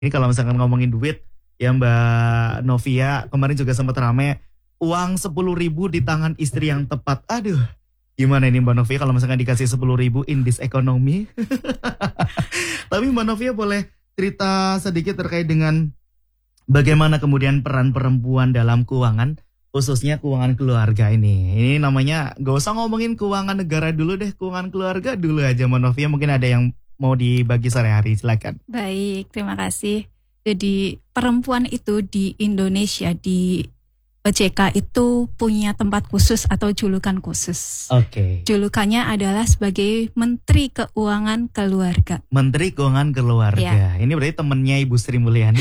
Ini kalau misalkan ngomongin duit, ya Mbak Novia kemarin juga sempat rame, uang 10.000 di tangan istri yang tepat. Aduh, gimana ini Mbak Novia kalau misalkan dikasih 10.000 in this economy? Tapi Mbak Novia boleh cerita sedikit terkait dengan bagaimana kemudian peran perempuan dalam keuangan, khususnya keuangan keluarga ini. Ini namanya, gak usah ngomongin keuangan negara dulu deh, keuangan keluarga dulu aja Mbak Novia. Mungkin ada yang mau dibagi sore hari, silakan. Baik, terima kasih. Jadi perempuan itu di Indonesia, di OJK itu punya tempat khusus atau julukan khusus. Oke. Julukannya adalah sebagai Menteri Keuangan Keluarga. Menteri Keuangan Keluarga. Ini berarti temennya Ibu Sri Mulyani.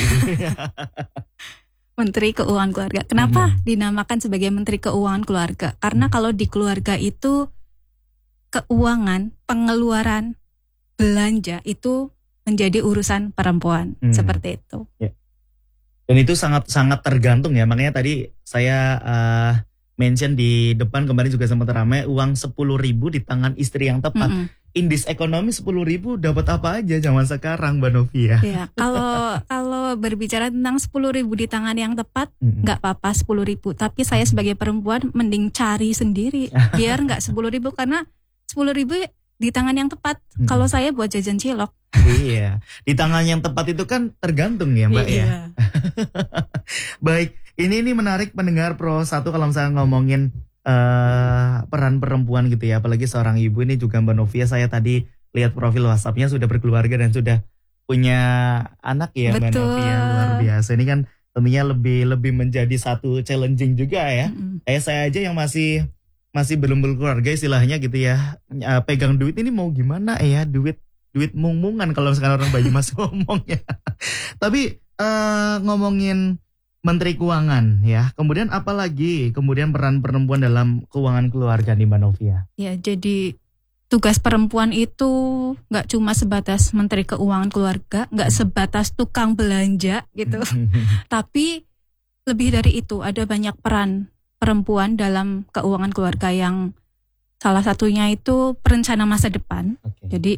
Menteri Keuangan Keluarga. Kenapa dinamakan sebagai Menteri Keuangan Keluarga? Karena kalau di keluarga itu keuangan, pengeluaran, belanja itu menjadi urusan perempuan. Seperti itu. Ya. Dan itu sangat tergantung ya. Makanya tadi saya mention di depan kemarin juga sempat ramai, uang 10.000 di tangan istri yang tepat. In this economy 10.000 dapat apa aja zaman sekarang Mbak Novia? Ya, kalau berbicara tentang 10.000 di tangan yang tepat, nggak apa-apa 10.000. Tapi saya sebagai perempuan mending cari sendiri biar nggak 10.000, karena 10.000 di tangan yang tepat. Kalau saya buat jajan cilok. Iya, di tangan yang tepat itu kan tergantung ya Mbak ya. Baik, ini menarik pendengar Pro 1 kalau misalnya ngomongin peran perempuan gitu ya. Apalagi seorang ibu, ini juga Mbak Novia, saya tadi lihat profil WhatsApp-nya sudah berkeluarga dan sudah punya anak ya. Betul. Mbak Novia, luar biasa. Ini kan tentunya lebih menjadi satu challenging juga ya. Kayak saya aja yang masih belum berkeluarga istilahnya gitu ya. Pegang duit ini mau gimana ya, duit mung-mungan kalau misalkan orang Bayu Mas ngomong ya. Tapi ngomongin Menteri Keuangan ya. Kemudian apalagi kemudian peran perempuan dalam keuangan keluarga nih Mbak Novia? Ya, jadi tugas perempuan itu nggak cuma sebatas Menteri Keuangan Keluarga, nggak sebatas tukang belanja gitu. Tapi lebih dari itu, ada banyak peran perempuan dalam keuangan keluarga, yang salah satunya itu perencana masa depan. Jadi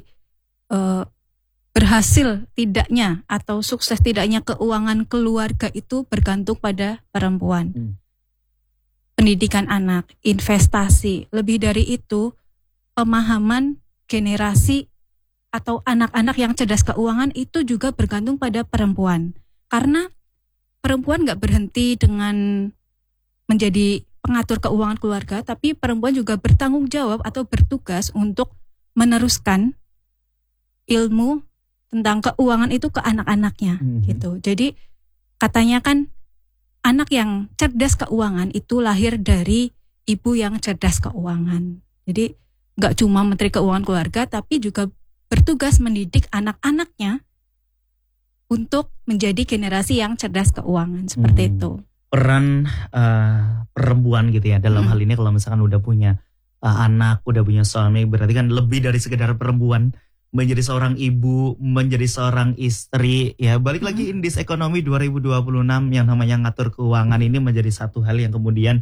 berhasil tidaknya atau sukses tidaknya keuangan keluarga itu bergantung pada perempuan. Pendidikan anak, investasi, lebih dari itu pemahaman generasi atau anak-anak yang cerdas keuangan itu juga bergantung pada perempuan. Karena perempuan gak berhenti dengan menjadi pengatur keuangan keluarga, tapi perempuan juga bertanggung jawab atau bertugas untuk meneruskan ilmu tentang keuangan itu ke anak-anaknya gitu. Jadi katanya kan anak yang cerdas keuangan itu lahir dari ibu yang cerdas keuangan. Jadi gak cuma Menteri Keuangan Keluarga, tapi juga bertugas mendidik anak-anaknya untuk menjadi generasi yang cerdas keuangan, seperti itu. Peran perempuan gitu ya dalam hal ini, kalau misalkan udah punya anak, udah punya suami, berarti kan lebih dari sekedar perempuan, menjadi seorang ibu, menjadi seorang istri ya. Balik lagi in this economy 2026, yang namanya ngatur keuangan ini menjadi satu hal yang kemudian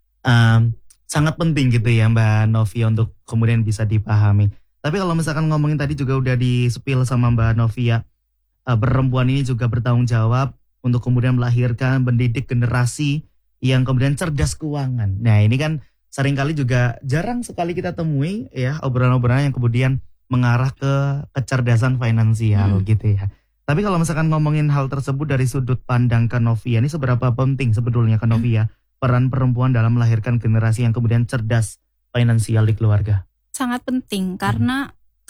sangat penting gitu ya Mbak Novia untuk kemudian bisa dipahami. Tapi kalau misalkan ngomongin tadi juga udah di-spill sama Mbak Novia, perempuan ini juga bertanggung jawab untuk kemudian melahirkan, mendidik generasi yang kemudian cerdas keuangan. Nah ini kan seringkali juga jarang sekali kita temui ya, obrolan-obrolan yang kemudian mengarah ke kecerdasan finansial gitu ya. Tapi kalau misalkan ngomongin hal tersebut dari sudut pandang Kak Novia, ini seberapa penting sebetulnya Kak Novia peran perempuan dalam melahirkan generasi yang kemudian cerdas finansial di keluarga? Sangat penting karena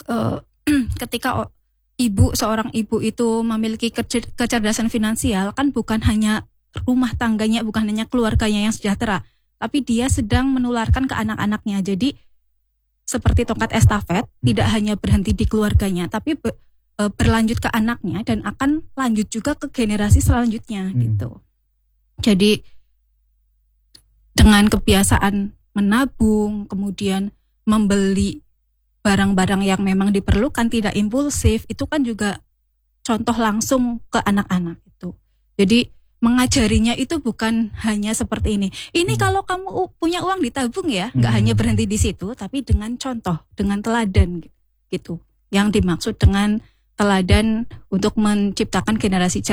ketika seorang ibu itu memiliki kecerdasan finansial, kan bukan hanya rumah tangganya, bukan hanya keluarganya yang sejahtera, tapi dia sedang menularkan ke anak-anaknya. Jadi seperti tongkat estafet, tidak hanya berhenti di keluarganya, tapi berlanjut ke anaknya dan akan lanjut juga ke generasi selanjutnya gitu. Jadi dengan kebiasaan menabung, kemudian membeli barang-barang yang memang diperlukan, tidak impulsif, itu kan juga contoh langsung ke anak-anak itu. Jadi mengajarinya itu bukan hanya seperti ini. Ini kalau kamu punya uang ditabung ya, nggak hanya berhenti di situ, tapi dengan contoh, dengan teladan gitu. Yang dimaksud dengan teladan untuk menciptakan generasi